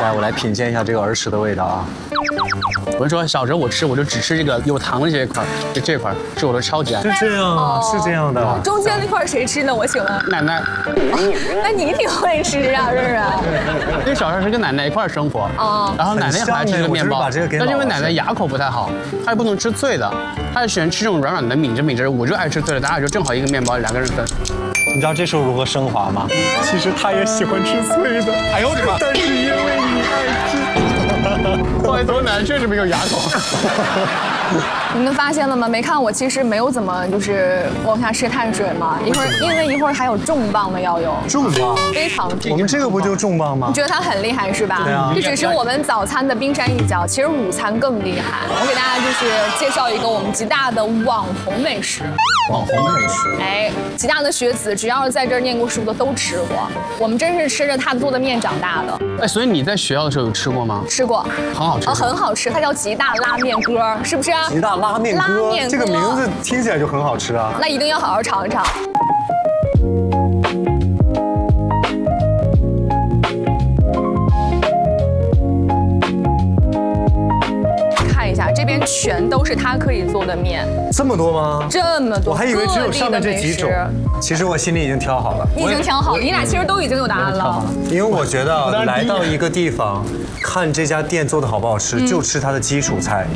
来，我来品鉴一下这个儿时的味道啊。 我跟你说，小时候我就只吃这个有糖的这一块，这块是我的超级爱。 是这样啊，是这样的。 中间那块谁吃呢？我请问。 奶奶。 那你挺会吃啊，润润。 因为小时候是跟奶奶一块生活，然后奶奶还吃这个面包，但是因为奶奶牙口不太好，她也不能吃脆的，她就喜欢吃这种软软的、抿着抿着。我就爱吃脆的，咱俩就正好一个面包，2个人分。 你知道这时候如何升华吗？其实他也喜欢吃脆的。哎呦我的妈！但是因为你爱吃， 后来头奶奶确实没有牙口。 你们发现了吗？没看我其实没有怎么就是往下吃碳水嘛，因为一会儿还有重磅的要有。 重磅？ 非常重。 我们这个不就重磅吗？ 你觉得它很厉害是吧？ 对啊。 这只是我们早餐的冰山一角，其实午餐更厉害。我给大家就是介绍一个我们吉大的网红美食。 网红美食。 哎，吉大的学子只要是在这儿念过书的都吃过，我们真是吃着他做的面长大的。 哎，所以你在学校的时候有吃过吗？ 吃过， 很好吃。 很好吃，它叫吉大拉面哥，是不是啊？ 吉大拉面哥，这个名字听起来就很好吃啊。 那一定要好好尝一尝。看一下，这边全都是他可以做的面。 这么多吗？ 这么多， 我还以为只有上面这几种。其实我心里已经挑好了。 你已经挑好了，你俩其实都已经有答案了。 因为我觉得来到一个地方，看这家店做的好不好吃，就吃它的基础菜。